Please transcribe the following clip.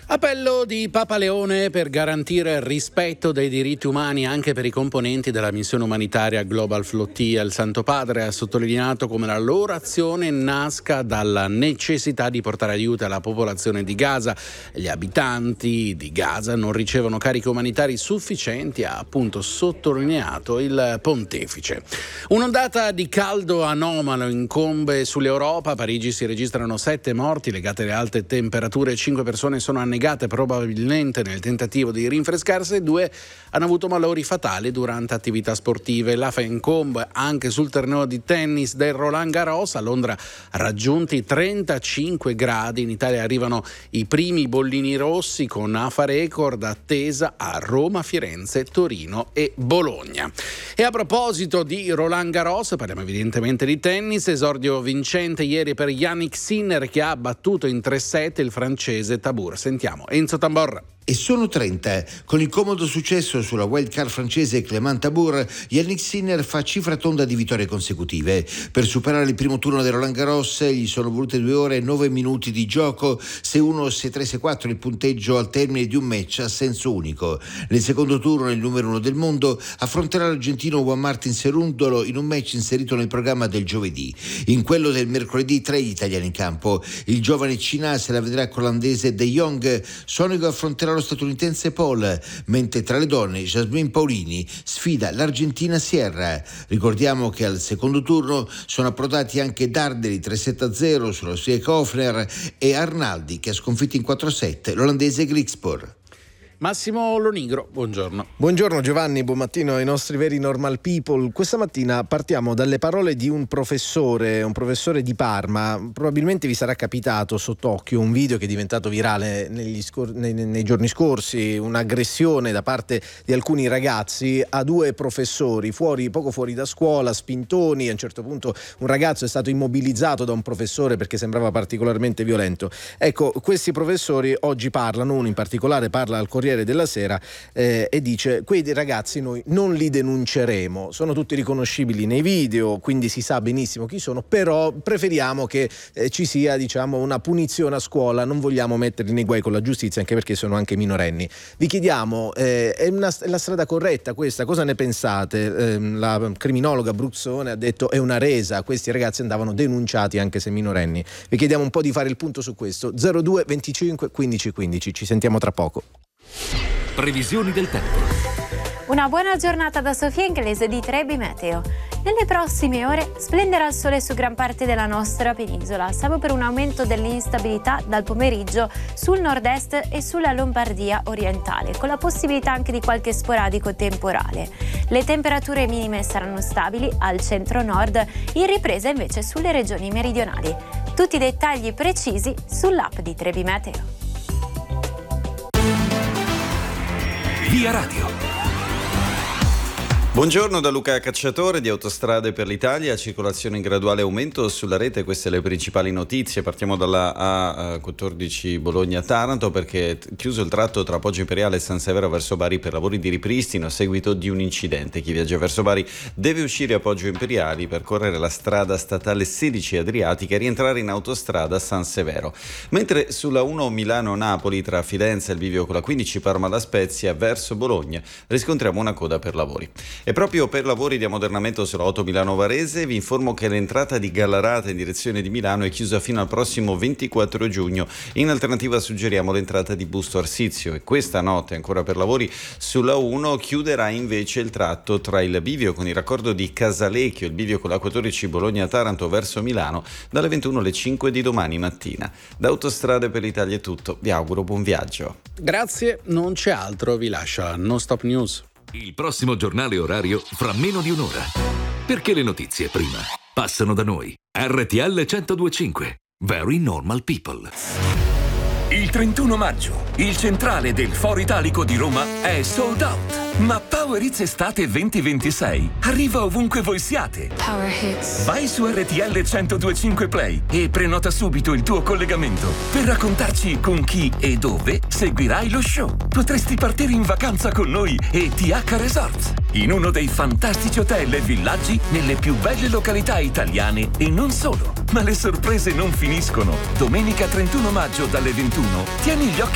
Appello di Papa Leone per garantire il rispetto dei diritti umani anche per i componenti della missione umanitaria Global Flotilla. Il Santo Padre ha sottolineato come la loro azione nasca dalla necessità di portare aiuto alla popolazione di Gaza. Gli abitanti di Gaza non ricevono carichi umanitari sufficienti, ha appunto sottolineato il pontefice. Un'ondata di caldo anomalo incombe sull'Europa. A Parigi si registrano 7 morti legate alle alte temperature, 5 persone sono annegate probabilmente nel tentativo di rinfrescarsi e 2 hanno avuto malori fatali durante attività sportive. L'afa incombe anche sul torneo di tennis del Roland Garros. A Londra raggiunti 35 gradi, in Italia arrivano i primi bollini rossi con afa record attesa a Roma, Firenze, Torino e Bologna. E a proposito di Roland Garros, parliamo evidentemente di tennis. Esordio vincente ieri per Jannik Sinner, che ha battuto in 3 set il francese Tabur. Sentiamo Enzo Tamborra. E sono 30. Con il comodo successo sulla wildcard francese Clément Tabur, Jannik Sinner fa cifra tonda di vittorie consecutive. Per superare il primo turno del Roland Garros gli sono volute 2 ore e 9 minuti di gioco, 6-1, 6-3, 6-4 il punteggio al termine di un match a senso unico. Nel secondo turno il numero 1 del mondo affronterà l'argentino Juan Martín Cerúndolo in un match inserito nel programma del giovedì. In quello del mercoledì 3 gli italiani in campo. Il giovane Cina se la vedrà con l'olandese De Jong. Sonego affronterà lo statunitense Paul, mentre tra le donne Jasmine Paolini sfida l'Argentina Sierra. Ricordiamo che al secondo turno sono approdati anche Darderi 3-7-0 sull'austriaco Hofner e Arnaldi, che ha sconfitto in 4-7 l'olandese Griekspoor. Massimo Lonigro, buongiorno. Buongiorno Giovanni, buon mattino ai nostri veri normal people. Questa mattina partiamo dalle parole di un professore di Parma. Probabilmente vi sarà capitato sott'occhio un video che è diventato virale nei giorni scorsi, un'aggressione da parte di alcuni ragazzi a 2 professori poco fuori da scuola, spintoni. A un certo punto un ragazzo è stato immobilizzato da un professore perché sembrava particolarmente violento. Ecco, questi professori oggi parlano, uno in particolare parla al Corriere della Sera e dice: quei ragazzi noi non li denunceremo, sono tutti riconoscibili nei video, quindi si sa benissimo chi sono, però preferiamo che ci sia, diciamo, una punizione a scuola, non vogliamo metterli nei guai con la giustizia, anche perché sono anche minorenni. Vi chiediamo, è la strada corretta questa? Cosa ne pensate? La criminologa Bruzzone ha detto è una resa, questi ragazzi andavano denunciati anche se minorenni. Vi chiediamo un po' di fare il punto su questo. 02 25 15 15, ci sentiamo tra poco. Previsioni del tempo. Una buona giornata da Sofia Inglese di Trebi Meteo. Nelle prossime ore splenderà il sole su gran parte della nostra penisola, salvo per un aumento dell'instabilità dal pomeriggio sul nord-est e sulla Lombardia orientale, con la possibilità anche di qualche sporadico temporale. Le temperature minime saranno stabili al centro-nord, in ripresa invece sulle regioni meridionali. Tutti i dettagli precisi sull'app di Trebi Meteo. Via Radio. Buongiorno da Luca Cacciatore di Autostrade per l'Italia, circolazione in graduale aumento sulla rete, queste le principali notizie. Partiamo dalla A14 Bologna-Taranto, perché è chiuso il tratto tra Poggio Imperiale e San Severo verso Bari per lavori di ripristino a seguito di un incidente. Chi viaggia verso Bari deve uscire a Poggio Imperiali, percorrere la strada statale 16 Adriatica e rientrare in autostrada San Severo. Mentre sulla 1 Milano-Napoli tra Fidenza e il bivio con la 15 Parma-La Spezia verso Bologna riscontriamo una coda per lavori. E proprio per lavori di ammodernamento sulla 8 Milano-Varese vi informo che l'entrata di Gallarata in direzione di Milano è chiusa fino al prossimo 24 giugno. In alternativa suggeriamo l'entrata di Busto Arsizio e questa notte ancora per lavori sulla 1 chiuderà invece il tratto tra il bivio con il raccordo di Casalecchio e il bivio con la 14 Bologna-Taranto verso Milano dalle 21 alle 5 di domani mattina. Da Autostrade per l'Italia è tutto, vi auguro buon viaggio. Grazie, non c'è altro, vi lascio a Non Stop News. Il prossimo giornale orario fra meno di un'ora. Perché le notizie prima passano da noi. RTL 102.5. Very Normal People. Il 31 maggio, il centrale del Foro Italico di Roma è sold out. Ma Power Hits Estate 2026 arriva ovunque voi siate. Power Hits. Vai su RTL 102.5 Play e prenota subito il tuo collegamento per raccontarci con chi e dove seguirai lo show. Potresti partire in vacanza con noi e TH Resorts, in uno dei fantastici hotel e villaggi nelle più belle località italiane e non solo. Ma le sorprese non finiscono. Domenica 31 maggio dalle 21 tieni gli occhi